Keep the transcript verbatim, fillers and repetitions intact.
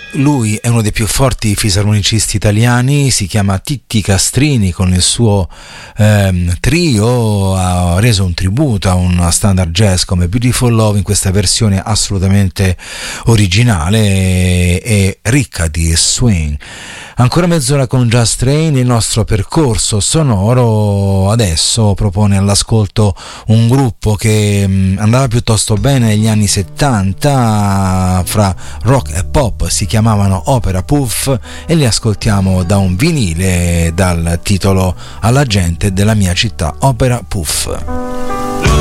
Lui è uno dei più forti fisarmonicisti italiani, si chiama Titti Castrini, con il suo ehm, trio ha reso un tributo a un standard jazz come Beautiful Love in questa versione assolutamente originale e, e ricca di swing. Ancora mezz'ora con Jazz Train, il nostro percorso sonoro adesso propone all'ascolto un gruppo che mh, andava piuttosto bene negli anni settanta, fra rock e pop, si chiamavano Opera Puff e li ascoltiamo da un vinile dal titolo Alla gente della mia città, Opera Puff.